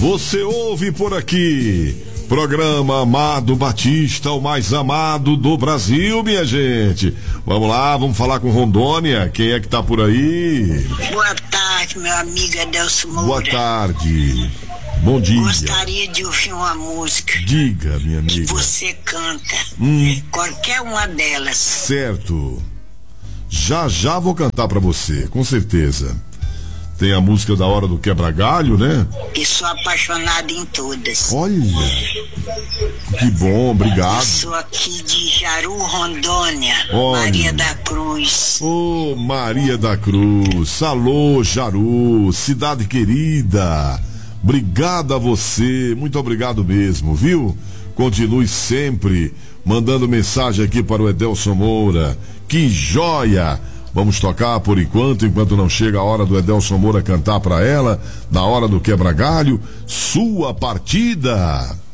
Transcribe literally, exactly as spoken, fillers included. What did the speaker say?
Você ouve por aqui. Programa Amado Batista, o mais amado do Brasil, minha gente. Vamos lá, vamos falar com Rondônia. Quem é que tá por aí? Boa tarde, meu amigo Adelso Moura. Boa tarde. Bom dia. Gostaria de ouvir uma música. Diga, minha amiga. Que você canta. Hum. Qualquer uma delas. Certo. Já já vou cantar pra você, com certeza. Tem a música da Hora do Quebra-Galho, né? E sou apaixonada em todas. Olha, que bom, obrigado. Eu sou aqui de Jaru, Rondônia. Olha. Maria da Cruz. Ô, oh, Maria da Cruz. Alô, Jaru, cidade querida. Obrigado a você, muito obrigado mesmo, viu? Continue sempre mandando mensagem aqui para o Edelson Moura. Que joia! Vamos tocar por enquanto, enquanto não chega a hora do Edelson Moura cantar para ela, na hora do quebra-galho, Sua Partida.